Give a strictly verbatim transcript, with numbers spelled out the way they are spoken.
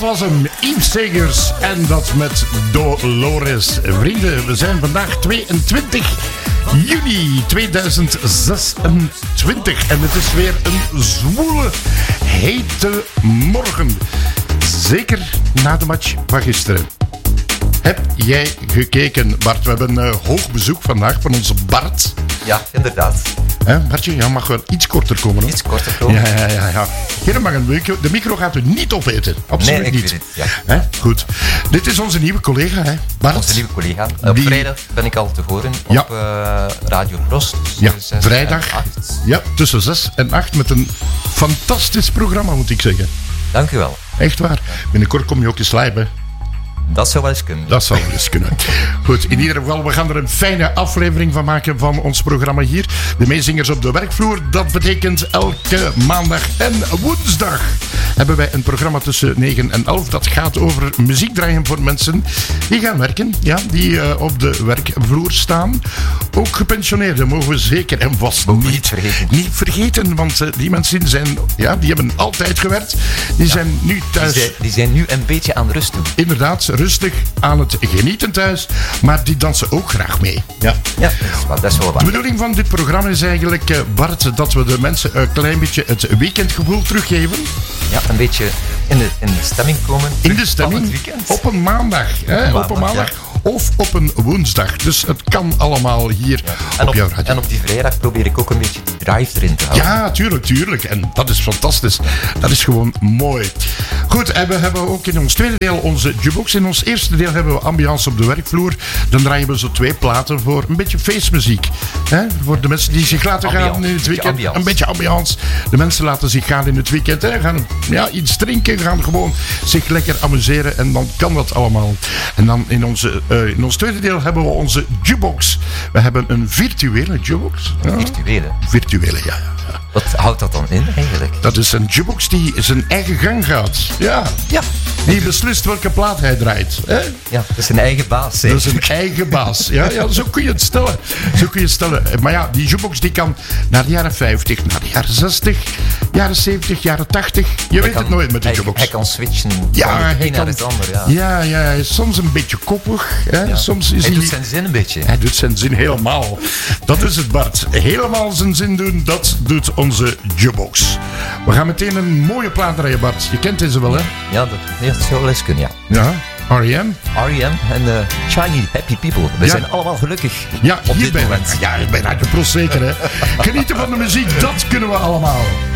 was hem, Yves Segers en dat met Dolores. Vrienden, we zijn vandaag tweeëntwintig juni tweeduizend zesentwintig en het is weer een zwoele, hete morgen. Zeker na de match van gisteren. Heb jij gekeken, Bart? We hebben een uh, hoog bezoek vandaag van onze Bart. Ja, inderdaad. Hè, Bartje, ja, mag wel iets korter komen. Hoor. Iets korter komen. Ja, ja, ja. ja. Geen mag een micro, de micro gaat u niet opeten. Absoluut nee, ik niet. weet het, ja. Hè? Goed. Dit is onze nieuwe collega, hè? Bart. Onze nieuwe collega. Op Die... vrijdag ben ik al te horen ja. op uh, Radio Frost. Ja, vrijdag. Ja, tussen zes en acht met een fantastisch programma, moet ik zeggen. Dank u wel. Echt waar. Binnenkort kom je ook eens live, hè? Dat zou wel eens kunnen. Dat zou wel eens kunnen. Goed, in ieder geval, we gaan er een fijne aflevering van maken van ons programma hier. De meezingers op de werkvloer. Dat betekent elke maandag en woensdag hebben wij een programma tussen negen en elf. Dat gaat over muziek draaien voor mensen die gaan werken. Ja, die uh, op de werkvloer staan. Ook gepensioneerden mogen we zeker en vast niet, niet vergeten. Niet vergeten, want uh, die mensen zijn, ja, die hebben altijd gewerkt. Die ja. zijn nu thuis. Die zijn, die zijn nu een beetje aan de rust toe. Inderdaad, rustig aan het genieten thuis, maar die dansen ook graag mee. Ja, ja dat, is wel, dat is wel waar. De bedoeling van dit programma is eigenlijk, uh, Bart, dat we de mensen een klein beetje het weekendgevoel teruggeven. Ja, een beetje in de, in de stemming komen. In de stemming op een maandag. Hè, op een maandag, op een maandag ja. Of op een woensdag. Dus het kan allemaal hier ja. en op, op jouw radio. En op die vrijdag probeer ik ook een beetje die drive erin te houden. Ja, tuurlijk, tuurlijk. En dat is fantastisch. Dat is gewoon mooi. Goed, en we hebben ook in ons tweede deel onze jukebox. In ons eerste deel hebben we ambiance op de werkvloer. Dan draaien we zo twee platen voor een beetje feestmuziek. Hè? Voor de mensen die zich laten ambiance, gaan in het weekend. Ambiance. Een beetje ambiance. De mensen laten zich gaan in het weekend. Hè? Gaan ja, iets drinken, gaan gewoon zich lekker amuseren. En dan kan dat allemaal. En dan in, onze, uh, in ons tweede deel hebben we onze jukebox. We hebben een virtuele jukebox. Een ja. virtuele? Virtuele, ja, ja. Wat houdt dat dan in eigenlijk? Dat is een jukebox die zijn eigen gang gaat. Ja. ja. Die beslist welke plaat hij draait. Hè? Ja, dat is een eigen baas. Hè? Dat is een eigen baas. Ja, ja, zo kun je het stellen. Zo kun je het stellen. Maar ja, die jukebox die kan naar de jaren vijftig, naar de jaren zestig, jaren zeventig, jaren tachtig. Je hij weet kan, het nooit met die hij, jukebox. Hij kan switchen ja, van het hij een kan, naar het ander. Ja. Ja, ja, hij is soms een beetje koppig. Hè? Ja. Soms is hij hij doet zijn zin een beetje. Hij doet zijn zin helemaal. Dat is het, Bart. Helemaal zijn zin doen, dat doet onze jukebox. We gaan meteen een mooie plaat draaien, Bart. Je kent deze wel, hè? Ja, dat, nee, dat zou wel eens kunnen, ja. Ja, R E M. R E M en uh, Shiny Happy People. We ja. zijn allemaal gelukkig ja, op hier dit bij, moment. Ja, bij Radio Pro zeker, hè. Genieten van de muziek, dat kunnen we allemaal.